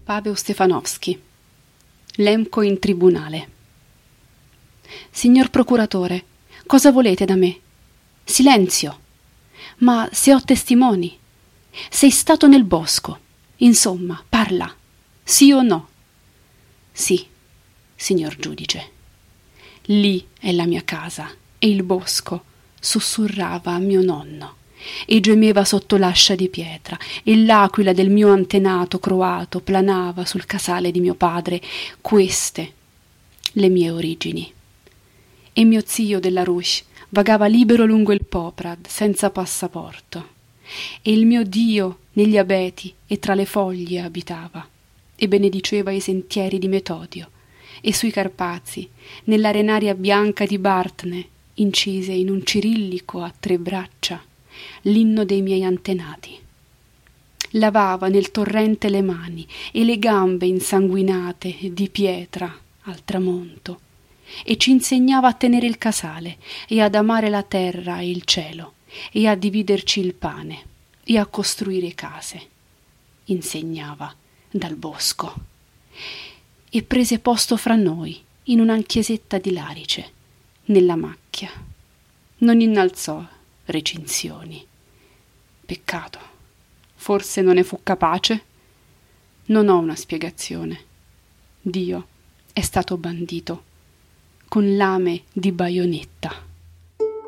Paweł Stefanowski. Lemco in tribunale. Signor procuratore, cosa volete da me? Silenzio! Ma se ho testimoni. Sei stato nel bosco. Insomma, parla. Sì o no? Sì, signor giudice. Lì è la mia casa e il bosco sussurrava a mio nonno e gemeva sotto l'ascia di pietra e l'aquila del mio antenato croato planava sul casale di mio padre. Queste le mie origini. E mio zio della Rush vagava libero lungo il Poprad senza passaporto e il mio Dio negli abeti e tra le foglie abitava e benediceva i sentieri di Metodio e sui Carpazi nell'arenaria bianca di Bartne incise in un cirillico a 3 braccia l'inno dei miei antenati. Lavava nel torrente le mani e le gambe insanguinate di pietra al tramonto e ci insegnava a tenere il casale e ad amare la terra e il cielo e a dividerci il pane e a costruire case. Insegnava dal bosco e prese posto fra noi in una chiesetta di Larice nella macchia. Non innalzò recinzioni. Peccato. Forse non ne fu capace? Non ho una spiegazione. Dio è stato bandito con lame di baionetta.